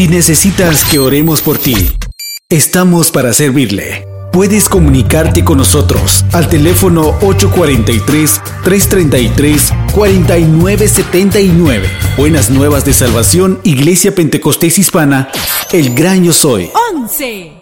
Si necesitas que oremos por ti, estamos para servirle. Puedes comunicarte con nosotros al teléfono 843-333-4979. Buenas Nuevas de Salvación, Iglesia Pentecostés Hispana, El Gran Yo Soy. 11.